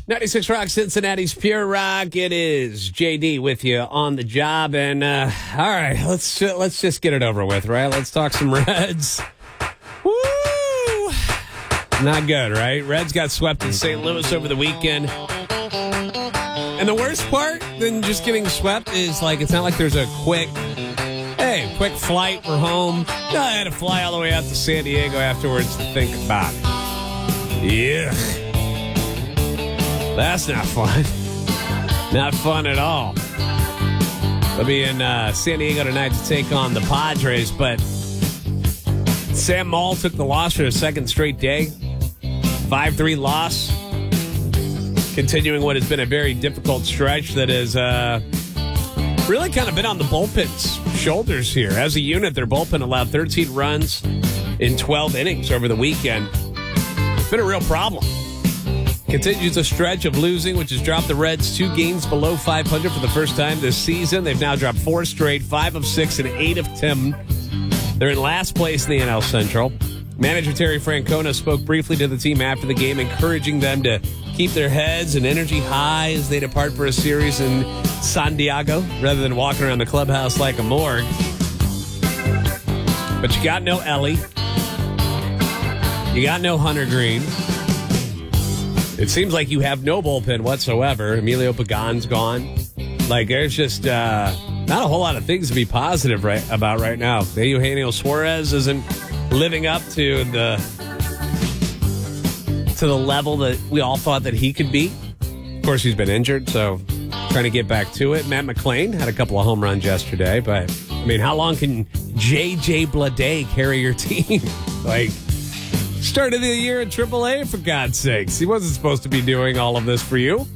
96 Rock, Cincinnati's Pure Rock. It is JD with you on the job. And, all right, let's just get it over with, right? Let's talk some Reds. Woo! Not good, right? Reds got swept in St. Louis over the weekend. And the worst part than just getting swept is, like, it's not like there's a quick flight, we're home. No, I had to fly all the way out to San Diego afterwards to think about it. Yeah. That's not fun. Not fun at all. They'll be in San Diego tonight to take on the Padres, but Sam Moll took the loss for a second straight day. 5-3 loss. Continuing what has been a very difficult stretch that has really kind of been on the bullpen's shoulders here. As a unit, their bullpen allowed 13 runs in 12 innings over the weekend. It's been a real problem. Continues a stretch of losing, which has dropped the Reds 2 games below 500 for the first time this season. They've now dropped 4 straight, 5 of 6, and 8 of 10. They're in last place in the NL Central. Manager Terry Francona spoke briefly to the team after the game, encouraging them to keep their heads and energy high as they depart for a series in San Diego, rather than walking around the clubhouse like a morgue. But you got no Ellie. You got no Hunter Green. It seems like you have no bullpen whatsoever. Emilio Pagan's gone. Like, there's just not a whole lot of things to be positive about right now. Eugenio Suarez isn't living up to the level that we all thought that he could be. Of course, he's been injured, so trying to get back to it. Matt McClain had a couple of home runs yesterday, but, I mean, how long can J.J. Bleday carry your team? Like, started the year in AAA, for God's sakes. He wasn't supposed to be doing all of this for you.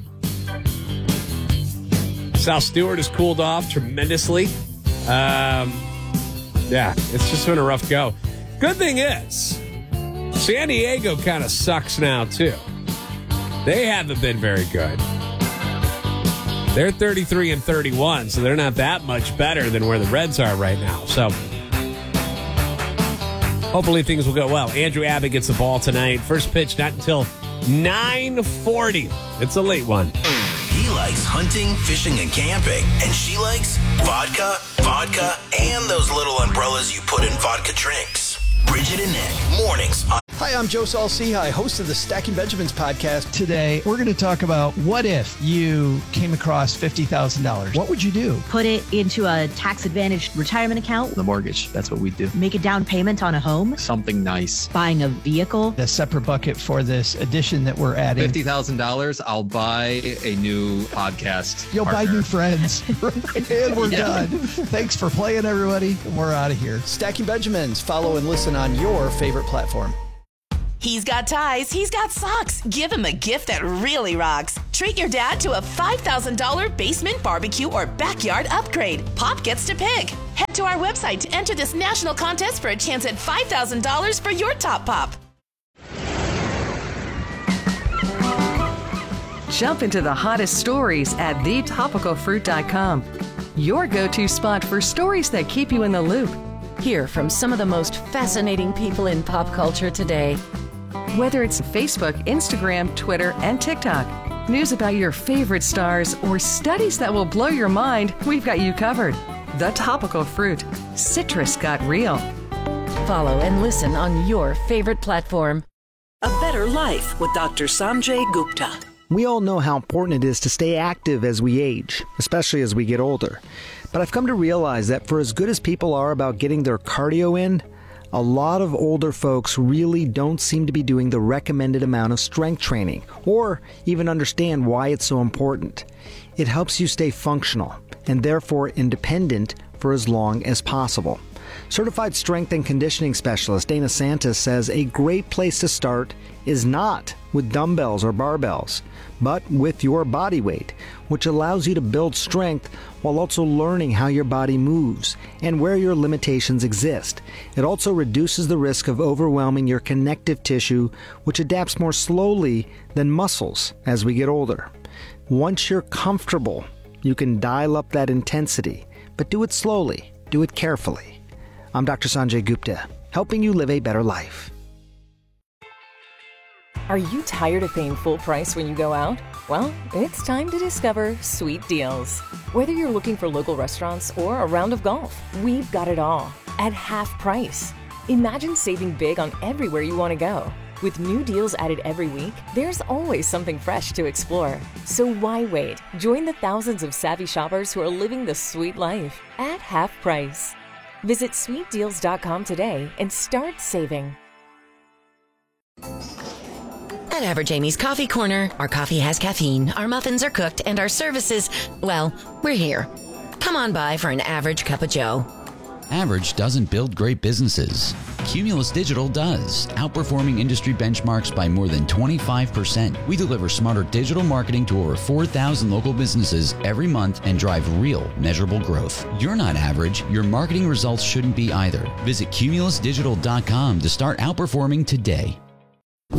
Sal Stewart has cooled off tremendously. Yeah, it's just been a rough go. Good thing is, San Diego kind of sucks now, too. They haven't been very good. They're 33-31, so they're not that much better than where the Reds are right now. So hopefully things will go well. Andrew Abbott gets the ball tonight. First pitch not until 9:40. It's a late one. He likes hunting, fishing, and camping. And she likes vodka, and those little umbrellas you put in vodka drinks. Bridget and Nick, mornings on... Hi, I'm Joe Saul-Sehy, host of the Stacking Benjamins podcast. Today, we're going to talk about what if you came across $50,000. What would you do? Put it into a tax-advantaged retirement account. The mortgage, that's what we do. Make a down payment on a home. Something nice. Buying a vehicle. A separate bucket for this addition that we're adding. $50,000, I'll buy a new podcast. You'll partner. buy new friends. And we're done. Thanks for playing, everybody. And we're out of here. Stacking Benjamins. Follow and listen on your favorite platform. He's got ties, he's got socks. Give him a gift that really rocks. Treat your dad to a $5,000 basement barbecue or backyard upgrade. Pop gets to pick. Head to our website to enter this national contest for a chance at $5,000 for your top pop. Jump into the hottest stories at thetopicalfruit.com. Your go-to spot for stories that keep you in the loop. Hear from some of the most fascinating people in pop culture today. Whether it's Facebook, Instagram, Twitter, and TikTok, news about your favorite stars, or studies that will blow your mind, we've got you covered. The Topical Fruit. Citrus got real. Follow and listen on your favorite platform. A Better Life with Dr. Sanjay Gupta. We all know how important it is to stay active as we age, especially as we get older. But I've come to realize that for as good as people are about getting their cardio in, a lot of older folks really don't seem to be doing the recommended amount of strength training, or even understand why it's so important. It helps you stay functional, and therefore independent for as long as possible. Certified strength and conditioning specialist Dana Santos says a great place to start is not with dumbbells or barbells, but with your body weight, which allows you to build strength while also learning how your body moves and where your limitations exist. It also reduces the risk of overwhelming your connective tissue, which adapts more slowly than muscles as we get older. Once you're comfortable, you can dial up that intensity, but do it slowly, do it carefully. I'm Dr. Sanjay Gupta, helping you live a better life. Are you tired of paying full price when you go out? Well, it's time to discover Sweet Deals. Whether you're looking for local restaurants or a round of golf, we've got it all at half price. Imagine saving big on everywhere you want to go. With new deals added every week, there's always something fresh to explore. So why wait? Join the thousands of savvy shoppers who are living the sweet life at half price. Visit sweetdeals.com today and start saving. At Average Amy's Coffee Corner, our coffee has caffeine, our muffins are cooked, and our services, well, we're here. Come on by for an average cup of joe. Average doesn't build great businesses. Cumulus Digital does, outperforming industry benchmarks by more than 25%. We deliver smarter digital marketing to over 4,000 local businesses every month and drive real, measurable growth. You're not average. Your marketing results shouldn't be either. Visit cumulusdigital.com to start outperforming today.